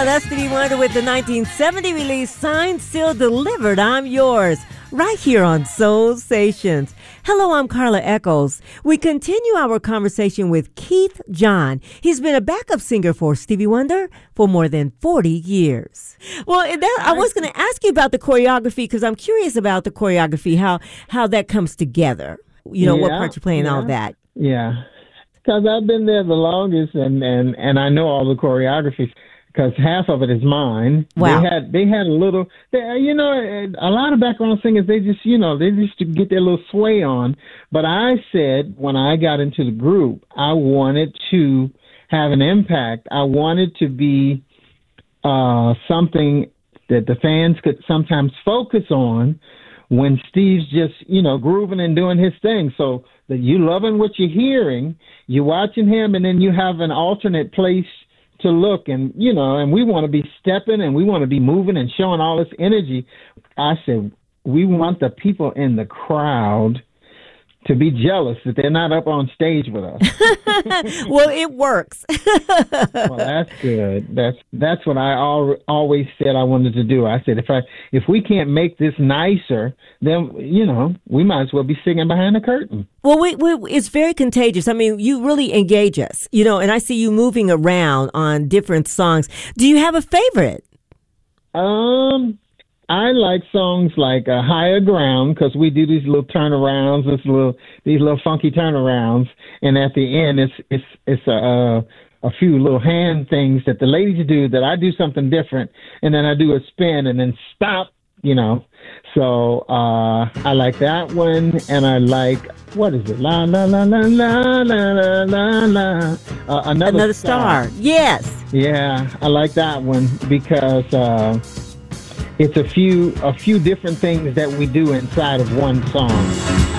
that's Stevie Wonder with the 1970 release Signed, Sealed, Delivered, I'm Yours, right here on Soul Stations. Hello, I'm Carla Echols. We continue our conversation with Keith John. He's been a backup singer for Stevie Wonder for more than 40 years. Well, I was going to ask you about the choreography because I'm curious about the choreography, how that comes together. You know, what part you play and all that. Yeah, because I've been there the longest and I know all the choreographies. Because half of it is mine. Wow. They had a little, a lot of background singers, they just get their little sway on. But I said, when I got into the group, I wanted to have an impact. I wanted to be something that the fans could sometimes focus on when Steve's just, grooving and doing his thing. So that you loving what you're hearing, you're watching him, and then you have an alternate place to look, and and we want to be stepping and we want to be moving and showing all this energy. I said, we want the people in the crowd to be jealous that they're not up on stage with us. Well, it works. Well, that's good. That's what I always said I wanted to do. I said, if we can't make this nicer, then we might as well be singing behind the curtain. Well, it's very contagious. I mean, you really engage us, and I see you moving around on different songs. Do you have a favorite? I like songs like Higher Ground because we do these little turnarounds, these little funky turnarounds, and at the end it's a few little hand things that the ladies do that I do something different, and then I do a spin and then stop, So I like that one, and I like, what is it? La la la la la la la la. Another Star. Yes. Yeah, I like that one because it's a few different things that we do inside of one song.